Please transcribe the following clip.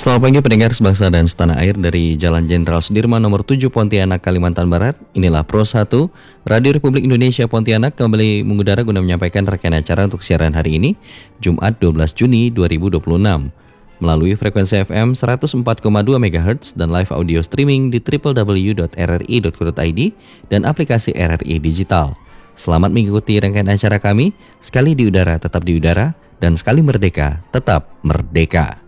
Selamat pagi pendengar sebangsa dan setanah air dari Jalan Jenderal Sudirman nomor 7 Pontianak, Kalimantan Barat. Inilah Pro 1 Radio Republik Indonesia Pontianak kembali mengudara guna menyampaikan rangkaian acara untuk siaran hari ini, Jumat 12 Juni 2026. Melalui frekuensi FM 104,2 MHz dan live audio streaming di www.rri.co.id dan aplikasi RRI Digital. Selamat mengikuti rangkaian acara kami, sekali di udara tetap di udara, dan sekali merdeka tetap merdeka.